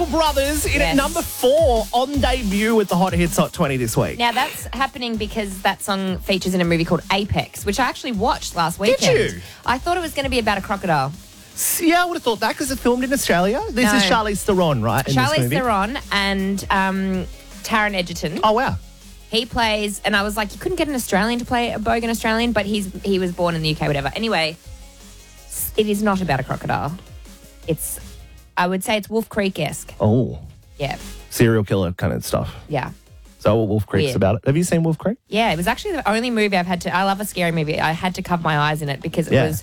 Chemical Brothers in at Yes. number 4 on debut with the Hot Hits Hot 20 this week. Now, that's happening because that song features in a movie called Apex, which I actually watched last weekend. you? I thought it was going to be about a crocodile. Yeah, I would have thought that because it's filmed in Australia. This is No. Charlize Theron, right? in this Charlize movie? Theron and Taron Egerton. Oh, wow. He plays, and I was like, you couldn't get an Australian to play a bogan Australian, but he was born in the UK, whatever. Anyway, it is not about a crocodile. I would say it's Wolf Creek-esque. Oh, Yeah, serial killer kind of stuff. yeah. So what Wolf Creek's Weird. about it. Have you seen Wolf Creek? Yeah, it was actually the only movie I love a scary movie. I had to cover my eyes in it because it Yeah. was